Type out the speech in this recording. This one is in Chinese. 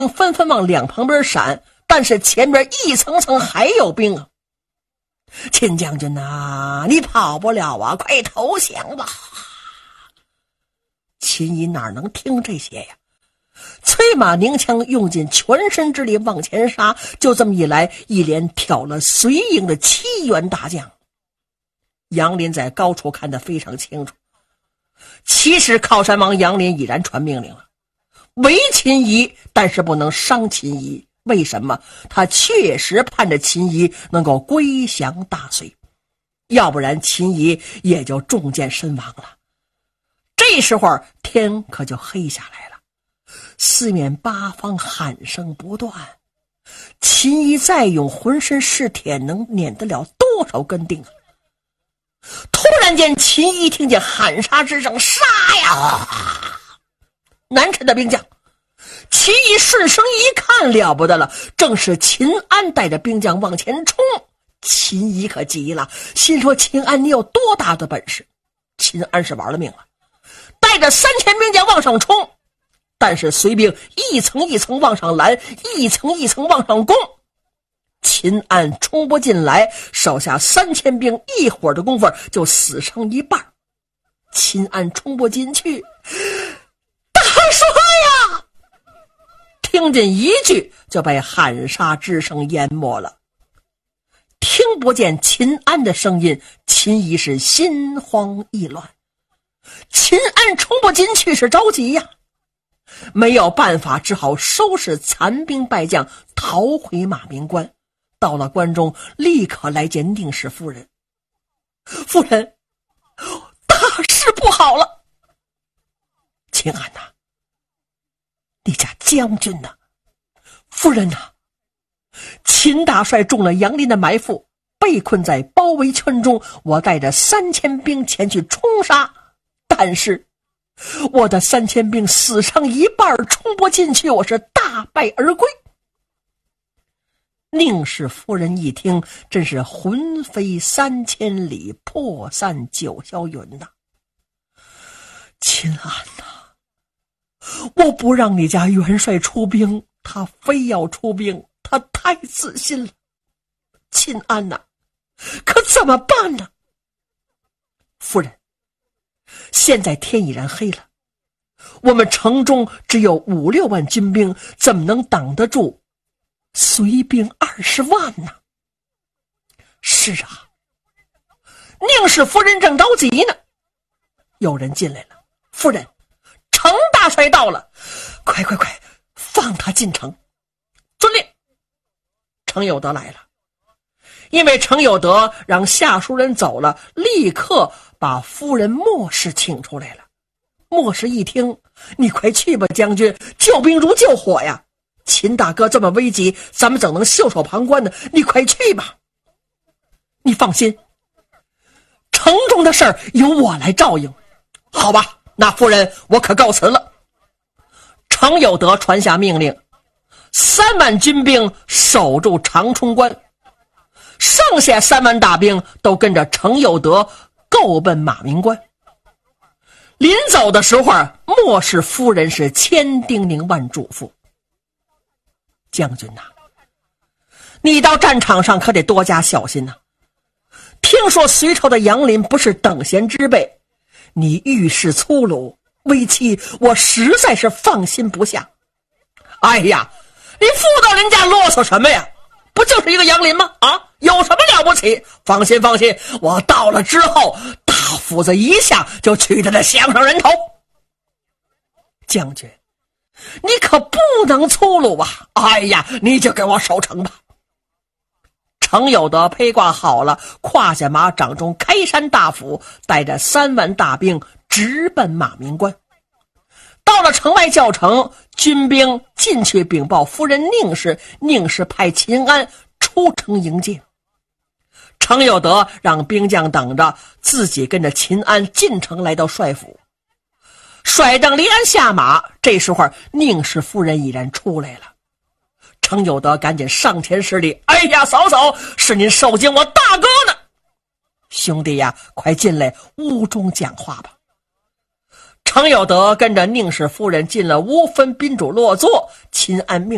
纷纷往两旁边闪，但是前边一层层还有兵啊！秦将军啊，你跑不了啊，快投降吧！秦仪哪能听这些呀？催马拧枪，用尽全身之力往前杀，就这么一来，一连挑了随营的7员大将。杨林在高处看得非常清楚，其实靠山王杨林已然传命令了，围秦仪，但是不能伤秦仪。为什么？他确实盼着秦仪能够归降大隋，要不然秦仪也就中箭身亡了。这时候天可就黑下来了，四面八方喊声不断。秦仪再用浑身是铁，能撵得了多少根钉啊？突然间，秦仪听见喊杀之声，杀呀！南陈的兵将，秦仪顺声一看，了不得了，正是秦安带着兵将往前冲。秦仪可急了，心说秦安你有多大的本事？秦安是玩了命了，带着3000兵将往上冲，但是隋兵一层一层往上拦，一层一层往上攻，秦安冲不进来，手下3000兵一会儿的功夫就死剩一半。秦安冲不进去，大帅呀！听见一句就被喊杀之声淹没了，听不见秦安的声音，秦仪是心慌意乱。秦安冲不进去是着急呀，没有办法，只好收拾残兵败将，逃回马鸣关。到了关中，立刻来见宁氏夫人。夫人，大事不好了！秦安呐，你家将军呐，夫人呐，秦大帅中了杨林的埋伏，被困在包围圈中，我带着3000兵前去冲杀，但是我的3000兵死伤一半，冲不进去，我是大败而归。宁氏夫人一听，真是魂飞3000里，魄散九霄云呐！秦安呐，我不让你家元帅出兵，他非要出兵，他太自信了。秦安呐，可怎么办呢？夫人，现在天已然黑了，我们城中只有5、6万军兵，怎么能挡得住隋兵20万呢？是啊，宁氏夫人正着急呢。有人进来了，夫人，程大帅到了，快放他进城。遵令。程有德来了，因为程有德让下书人走了，立刻把夫人莫氏请出来了。莫氏一听，你快去吧，将军，救兵如救火呀！秦大哥这么危急，咱们怎能袖手旁观呢？你快去吧。你放心，城中的事儿由我来照应。好吧，那夫人我可告辞了。程有德传下命令，3万军兵守住长冲关，剩下3万大兵都跟着程有德够奔马鸣关。临走的时候，莫氏夫人是千叮咛万嘱咐，将军呐，你到战场上可得多加小心呐！听说隋朝的杨林不是等闲之辈，你遇事粗鲁，危妻我实在是放心不下。哎呀，你妇道人家啰嗦什么呀？不就是一个杨林吗？啊，有什么了不起？放心，我到了之后，大斧子一下就取他的项上人头。将军，你可不能粗鲁啊！哎呀，你就给我守城吧。程有德披挂好了，跨下马掌中开山大斧，带着3万大兵直奔马鸣关。到了城外教城，军兵进去禀报夫人宁氏，宁氏派秦安出城迎接。程有德让兵将等着，自己跟着秦安进城，来到帅府，甩杖离鞍下马。这时候宁氏夫人已然出来了，程有德赶紧上前施礼：哎呀，嫂嫂，是您受惊我大哥呢。兄弟呀，快进来屋中讲话吧。程有德跟着宁氏夫人进了屋，分宾主落座。秦安命